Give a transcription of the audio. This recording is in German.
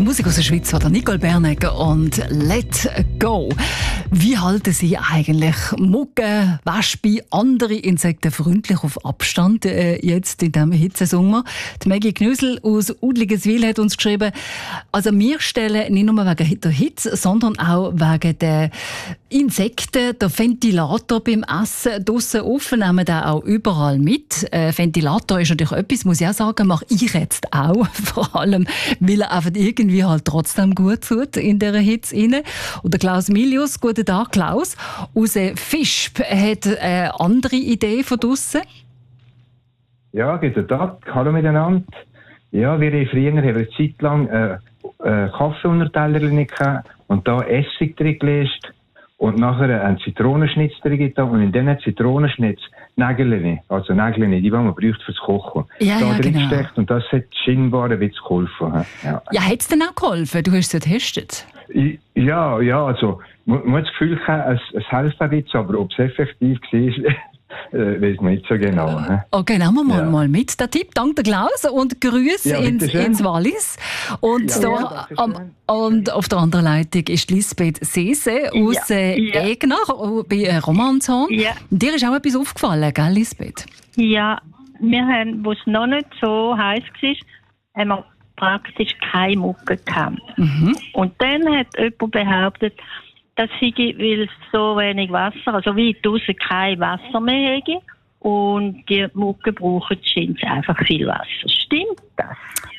Musik aus der Schweiz oder Nicole Bernegger und Let Go. Wie halten Sie eigentlich Muggen, Wespen, andere Insekten freundlich auf Abstand jetzt in diesem Hitzesommer? Die Maggie Knüssel aus Udligeswil hat uns geschrieben, also wir stellen nicht nur wegen der Hitze, sondern auch wegen der Insekten der Ventilator beim Essen draussen offen, nehmen den auch überall mit. Ventilator ist natürlich etwas, muss ich auch sagen, mache ich jetzt auch. Vor allem, weil er einfach irgendwie halt trotzdem gut tut in dieser Hitze rein. Und der Klaus Milius, guten Tag Klaus, aus Fischb, hat eine andere Idee von draussen. Ja, guten Tag, hallo miteinander. Ja, wir haben früher eine Zeit lang Kaffee unter Tellerchen gehabt und da Essig drin gelegt und nachher einen Zitronenschnitz drin getan und in diesen Zitronenschnitz Nägel, also Nägel, die man braucht fürs Kochen. Ja, da ja, drin genau. gesteckt und das hat scheinbar ein bisschen geholfen. Ja, hat es denn auch geholfen? Du hast es ja getestet. Ja, also man hat das Gefühl gehabt, es hilft ein bisschen, aber ob es effektiv war, weiß man nicht so genau. Okay, nehmen wir mal mit. Der Tipp, danke Klaus und Grüße ins Wallis. Und, und auf der anderen Leitung ist Lisbeth Sese aus Egnach bei Romanshorn. Ja. Dir ist auch etwas aufgefallen, gell Lisbeth? Ja, wir haben, wo es noch nicht so heiß war, haben wir praktisch keine Muggen gehabt. Mhm. Und dann hat jemand behauptet, dass sie, weil es so wenig Wasser, also weit draussen kein Wasser mehr hätte und die Muggen brauchen scheint einfach viel Wasser. Stimmt das?